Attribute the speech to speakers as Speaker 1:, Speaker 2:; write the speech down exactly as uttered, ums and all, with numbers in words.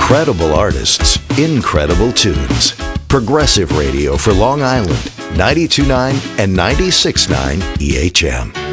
Speaker 1: Incredible artists, incredible tunes. Progressive radio for Long Island, ninety-two point nine and ninety-six point nine E H M.